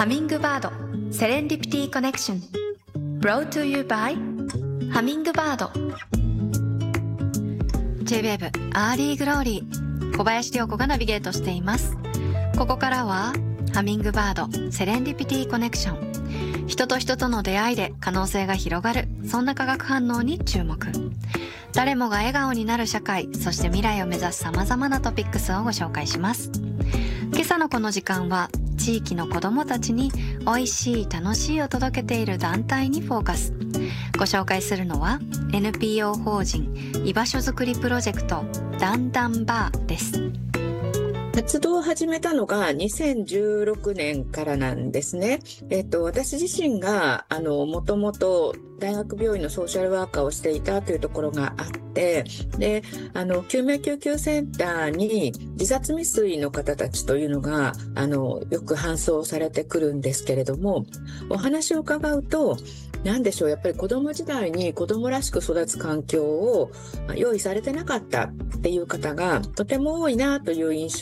ハミングバードセレンディピティコネクション Brought to you by ハミングバード。 J-WAVE アーリーグローリー、小林涼子がナビゲートしています。ここからはハミングバードセレンディピティコネクション、人と人との出会いで可能性が広がる、そんな化学反応に注目。誰もが笑顔になる社会、そして未来を目指す様々なトピックスをご紹介します。今朝のこの時間は地域の子どもたちに美味しい楽しいを届けている団体にフォーカス。ご紹介するのは NPO 法人居場所づくりプロジェクトだんだんバーです。 活動を始めたのが2016年からなんですね。私自身がもともと大学病院のソーシャルワーカーをしていたというところがあって、で救命救急センターに自殺未遂の方たちというのがよく搬送されてくるんですけれども、お話を伺うとなんでしょう、やっぱり子供時代に子供らしく育つ環境を用意されてなかったっていう方がとても多いなという印